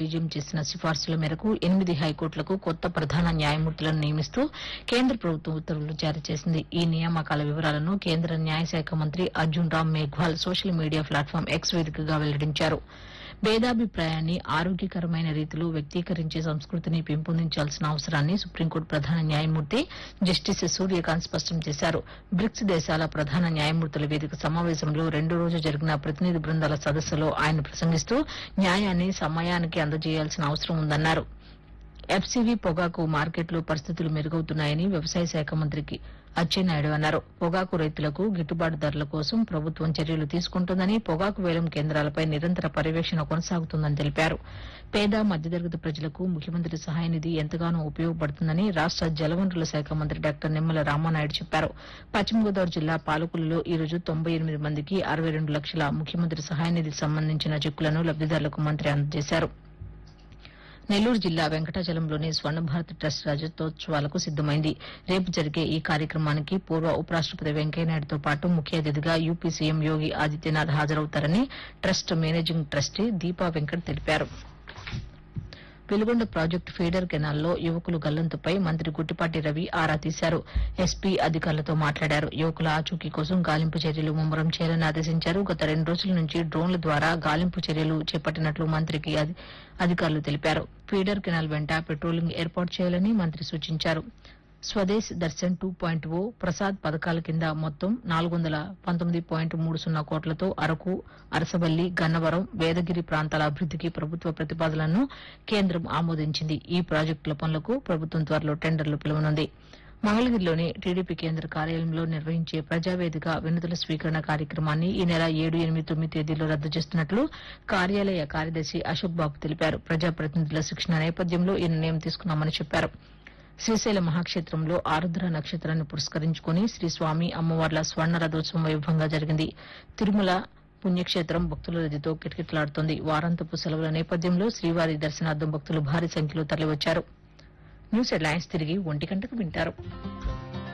Collegium చేసిన సిఫార్సుల మేరకు 8 హైకోర్టులకు కొత్త ప్రధాన న్యాయమూర్తులను నియమిస్తూ కేంద్ర ప్రభుత్వం ఉత్తర్వులు జారీ చేసింది. ఈ నియామకాల వివరాలను కేంద్ర న్యాయశాఖ మంత్రి Arjun Ram Meghwal social media platform X వేదికగా వెల్లడించారు. భేదాభిప్రాయాన్ని ఆరోగ్యకరమైన రీతిలో వ్యక్తీకరించే సంస్కృతిని పెంపొందించాల్సిన అవసరాన్ని సుప్రీంకోర్టు ప్రధాన న్యాయమూర్తి జస్టిస్ సూర్యకాంత్ స్పష్టం చేశారు. బ్రిక్స్ దేశాల ప్రధాన న్యాయమూర్తుల వేదిక సమావేశంలో 2 రోజులు జరిగిన ప్రతినిధి బృందాల సదస్సులో ఆయన ప్రసంగిస్తూ న్యాయాన్ని సమయానికి అందజేయాల్సిన అవసరం ఉందన్నారు. ఎఫ్సీవీ పొగాకు మార్కెట్లో పరిస్థితులు మెరుగవుతున్నాయని వ్యవసాయ శాఖ మంత్రి అచ్చెన్నాయుడు అన్నారు. పొగాకు రైతులకు గిట్టుబాటు ధరల కోసం ప్రభుత్వం చర్యలు తీసుకుంటోందని, పొగాకు వేలం కేంద్రాలపై నిరంతర పర్యవేక్షణ కొనసాగుతోందని తెలిపారు. పేద మధ్యతరగతి ప్రజలకు ముఖ్యమంత్రి సహాయ నిధి ఎంతగానో ఉపయోగపడుతుందని రాష్ట జలవనరుల శాఖ మంత్రి డాక్టర్ నిమ్మల రామానాయుడు చెప్పారు. పశ్చిమ గోదావరి జిల్లా పాలకులలో ఈ రోజు 98 మందికి 62 లక్షల ముఖ్యమంత్రి సహాయ నిధికి సంబంధించిన చెక్కులను లబ్దిదారులకు మంత్రి అందజేశారు. నెల్లూరు జిల్లా వెంకటాచలంలోని స్వర్ణభారత్ ట్రస్ట్ రజతోత్సవాలకు సిద్దమైంది. రేపు జరిగే ఈ కార్యక్రమానికి పూర్వ ఉపరాష్టపతి వెంకయ్యనాయుడుతో పాటు ముఖ్య అతిథిగా UP CM Yogi Adityanath హాజరవుతారని trust managing trustee Deepa Venkat తెలిపారు. వెలుగొండ ప్రాజెక్టు ఫీడర్ కెనాల్లో యువకులు గల్లంతుపై మంత్రి గుట్టిపాటి రవి ఆరా తీశారు. ఎస్పీ అధికారులతో మాట్లాడారు. యువకుల ఆచూకీ కోసం గాలింపు చర్యలు ముమ్మరం చేయాలని ఆదేశించారు. గత 2 రోజుల నుంచి డ్రోన్ల ద్వారా గాలింపు చర్యలు చేపట్టినట్లు మంత్రికి అధికారులు తెలిపారు. ఫీడర్ కెనాల్ వెంట పెట్రోలింగ్ ఏర్పాటు చేయాలని మంత్రి సూచించారు. స్వదేశ్ దర్శన్ 2.0 ప్రసాద్ పథకాల కింద మొత్తం 419.30 కోట్లతో అరకు, అరసవల్లి, గన్నవరం, వేదగిరి ప్రాంతాల అభివృద్దికి ప్రభుత్వ ప్రతిపాదనలను కేంద్రం ఆమోదించింది. ఈ ప్రాజెక్టుల పనులకు ప్రభుత్వం త్వరలో టెండర్లు పిలువనుంది. మంగళగిరిలోని టీడీపీ కేంద్ర కార్యాలయంలో నిర్వహించే ప్రజావేదిక వినతుల స్వీకరణ కార్యక్రమాన్ని ఈ నెల 7, 8, 9 తేదీల్లో రద్దు చేస్తున్నట్లు కార్యాలయ కార్యదర్శి అశోక్ బాబు తెలిపారు. ప్రజాప్రతినిధుల శిక్షణ నేపథ్యంలో ఈ నిర్ణయం తీసుకున్నామని చెప్పారు. శ్రీశైల మహాక్షేత్రంలో ఆరుద్ర నక్షత్రాన్ని పురస్కరించుకుని శ్రీ స్వామి అమ్మవార్ల స్వర్ణ రథోత్సవం వైభవంగా జరిగింది. తిరుమల పుణ్యక్షేత్రం భక్తుల రద్దీతో కిటకిటలాడుతోంది. వారాంతపు సెలవుల నేపథ్యంలో శ్రీవారి దర్శనార్థం భక్తులు భారీ సంఖ్యలో తరలివచ్చారు. న్యూస్ హెడ్లైన్స్ తిరిగి 1 గంటకు వింటారు.